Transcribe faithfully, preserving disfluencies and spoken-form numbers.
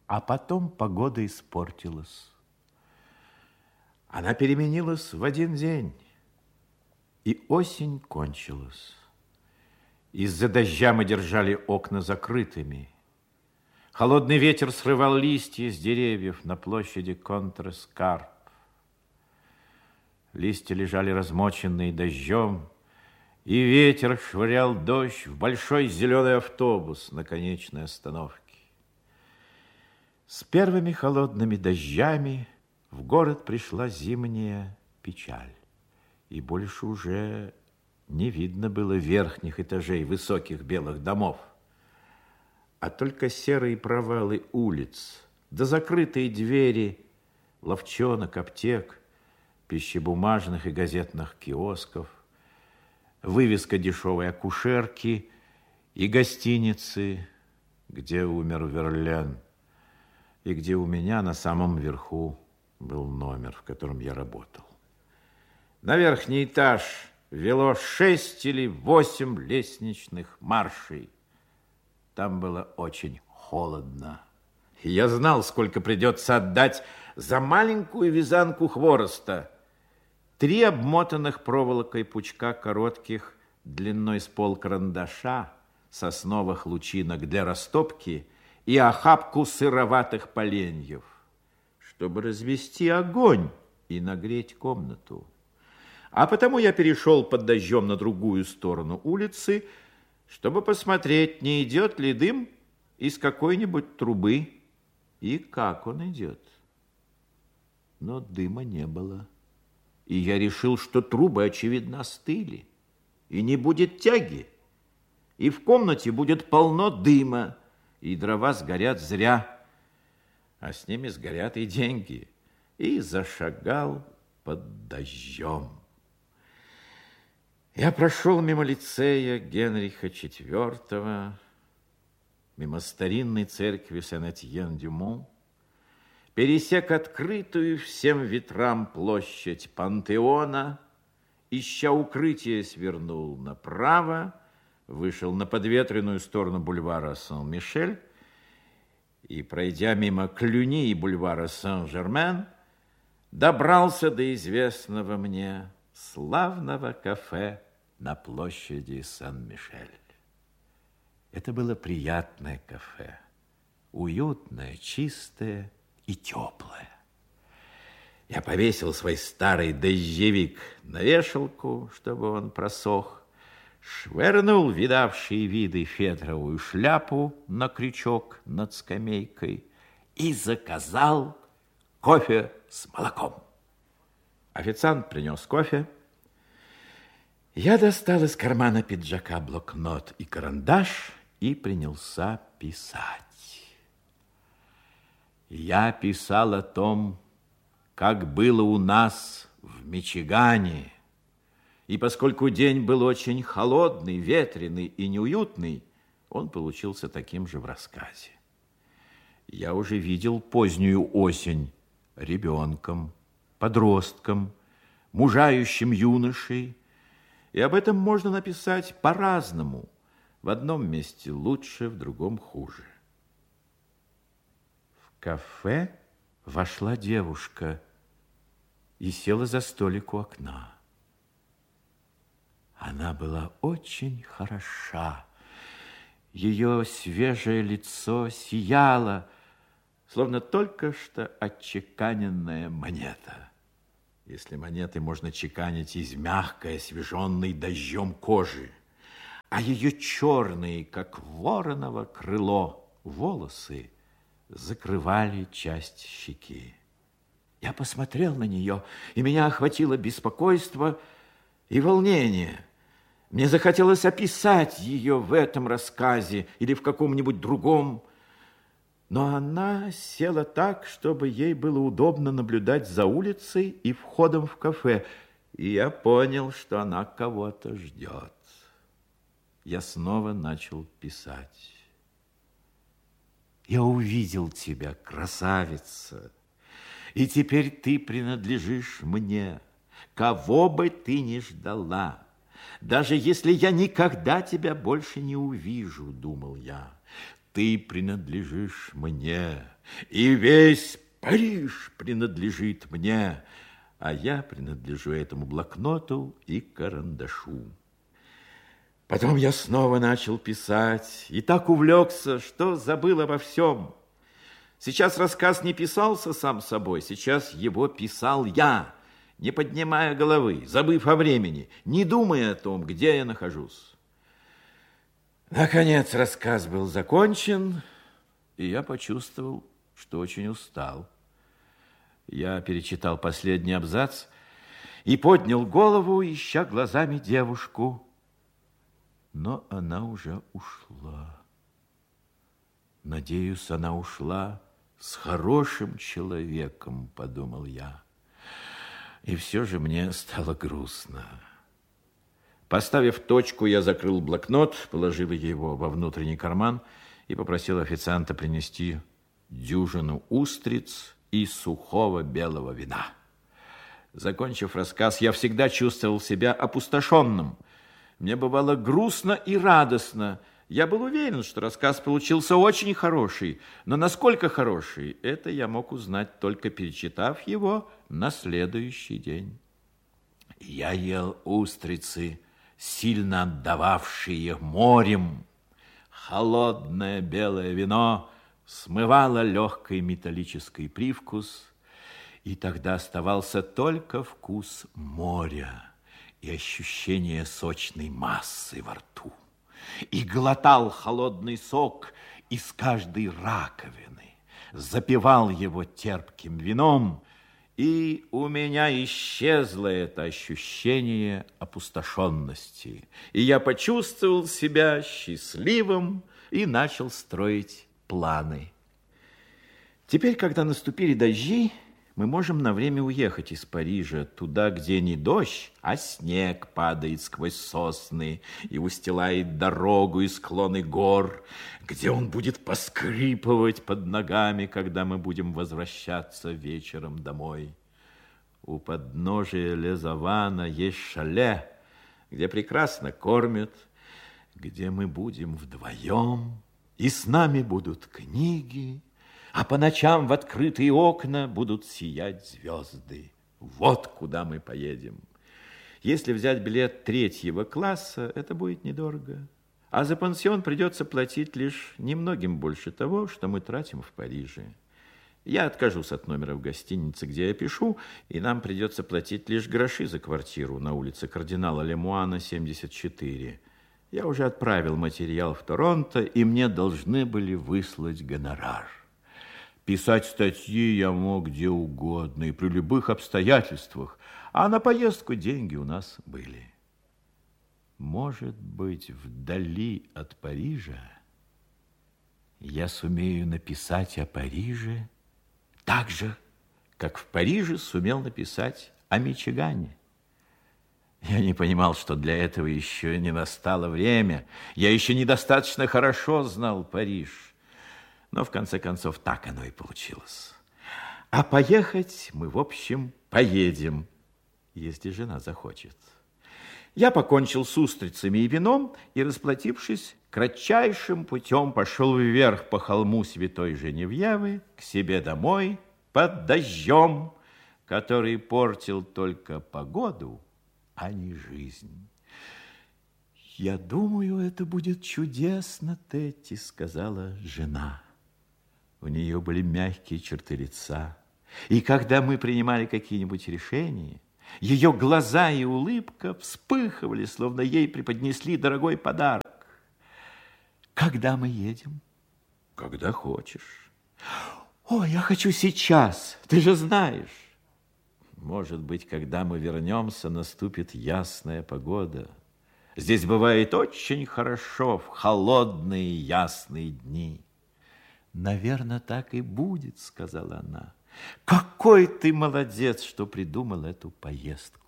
А потом погода испортилась. Она переменилась в один день, и осень кончилась. Из-за дождя мы держали окна закрытыми. Холодный ветер срывал листья с деревьев на площади Контр-Скарп. Листья лежали размоченные дождем, и ветер швырял дождь в большой зеленый автобус на конечной остановке. С первыми холодными дождями в город пришла зимняя печаль, и больше уже не видно было верхних этажей высоких белых домов, а только серые провалы улиц, да закрытые двери лавчонок, аптек, пищебумажных и газетных киосков, вывеска дешевой акушерки и гостиницы, где умер Верлен, и где у меня на самом верху был номер, в котором я работал. На верхний этаж вело шесть или восемь лестничных маршей. Там было очень холодно. И я знал, сколько придется отдать за маленькую вязанку хвороста. Три обмотанных проволокой пучка коротких длиной с пол карандаша, сосновых лучинок для растопки и охапку сыроватых поленьев, чтобы развести огонь и нагреть комнату. А потому я перешел под дождем на другую сторону улицы, чтобы посмотреть, не идет ли дым из какой-нибудь трубы и как он идет. Но дыма не было, и я решил, что трубы, очевидно, остыли, и не будет тяги, и в комнате будет полно дыма, и дрова сгорят зря, а с ними сгорят и деньги, и зашагал под дождем. Я прошел мимо лицея Генриха четвёртого, мимо старинной церкви Сен-Этьен-дю-Мон, пересек открытую всем ветрам площадь Пантеона, ища укрытие, свернул направо, вышел на подветренную сторону бульвара Сен-Мишель и, пройдя мимо Клюни и бульвара Сен-Жермен, добрался до известного мне славного кафе на площади Сен-Мишель. Это было приятное кафе, уютное, чистое и теплое. Я повесил свой старый дождевик на вешалку, чтобы он просох, швырнул видавшие виды фетровую шляпу на крючок над скамейкой и заказал кофе с молоком. Официант принес кофе. Я достал из кармана пиджака блокнот и карандаш и принялся писать. Я писал о том, как было у нас в Мичигане. И поскольку день был очень холодный, ветреный и неуютный, он получился таким же в рассказе. Я уже видел позднюю осень ребенком, подростком, мужающим юношей, и об этом можно написать по-разному. В одном месте лучше, в другом хуже. В кафе вошла девушка и села за столик у окна. Она была очень хороша. Ее свежее лицо сияло, словно только что отчеканенная монета. Если монеты можно чеканить из мягкой, освеженной дождем кожи, а ее черные, как вороново крыло, волосы закрывали часть щеки. Я посмотрел на нее, и меня охватило беспокойство и волнение. Мне захотелось описать ее в этом рассказе или в каком-нибудь другом, но она села так, чтобы ей было удобно наблюдать за улицей и входом в кафе, и я понял, что она кого-то ждет. Я снова начал писать. Я увидел тебя, красавица, и теперь ты принадлежишь мне, кого бы ты ни ждала. Даже если я никогда тебя больше не увижу, думал я, ты принадлежишь мне, и весь Париж принадлежит мне, а я принадлежу этому блокноту и карандашу. Потом я снова начал писать, и так увлекся, что забыл обо всем. Сейчас рассказ не писался сам собой, сейчас его писал я, не поднимая головы, забыв о времени, не думая о том, где я нахожусь. Наконец рассказ был закончен, и я почувствовал, что очень устал. Я перечитал последний абзац и поднял голову, ища глазами девушку. Но она уже ушла. Надеюсь, она ушла с хорошим человеком, подумал я. И все же мне стало грустно. Поставив точку, я закрыл блокнот, положив его во внутренний карман и попросил официанта принести дюжину устриц и сухого белого вина. Закончив рассказ, я всегда чувствовал себя опустошенным. Мне бывало грустно и радостно. Я был уверен, что рассказ получился очень хороший, но насколько хороший, это я мог узнать, только перечитав его на следующий день. Я ел устрицы, сильно отдававшие морем. Холодное белое вино смывало легкий металлический привкус, и тогда оставался только вкус моря и ощущение сочной массы во рту. И глотал холодный сок из каждой раковины, запивал его терпким вином, и у меня исчезло это ощущение опустошенности. И я почувствовал себя счастливым и начал строить планы. Теперь, когда наступили дожди, мы можем на время уехать из Парижа туда, где не дождь, а снег падает сквозь сосны и устилает дорогу и склоны гор, где он будет поскрипывать под ногами, когда мы будем возвращаться вечером домой. У подножия Лезавана есть шале, где прекрасно кормят, где мы будем вдвоем, и с нами будут книги, а по ночам в открытые окна будут сиять звезды. Вот куда мы поедем. Если взять билет третьего класса, это будет недорого. А за пансион придется платить лишь немногим больше того, что мы тратим в Париже. Я откажусь от номера в гостинице, где я пишу, и нам придется платить лишь гроши за квартиру на улице кардинала Лемуана, семьдесят четыре. Я уже отправил материал в Торонто, и мне должны были выслать гонорар. Писать статьи я мог где угодно и при любых обстоятельствах, а на поездку деньги у нас были. Может быть, вдали от Парижа я сумею написать о Париже так же, как в Париже сумел написать о Мичигане. Я не понимал, что для этого еще не настало время. Я еще недостаточно хорошо знал Париж. Но, в конце концов, так оно и получилось. А поехать мы, в общем, поедем, если жена захочет. Я покончил с устрицами и вином и, расплатившись, кратчайшим путем пошел вверх по холму Святой Женевьевы к себе домой под дождем, который портил только погоду, а не жизнь. «Я думаю, это будет чудесно, Тетти», — сказала жена. У нее были мягкие черты лица. И когда мы принимали какие-нибудь решения, ее глаза и улыбка вспыхивали, словно ей преподнесли дорогой подарок. «Когда мы едем?» «Когда хочешь». «О, я хочу сейчас, ты же знаешь». «Может быть, когда мы вернемся, наступит ясная погода. Здесь бывает очень хорошо в холодные ясные дни». «Наверное, так и будет», — сказала она. «Какой ты молодец, что придумал эту поездку.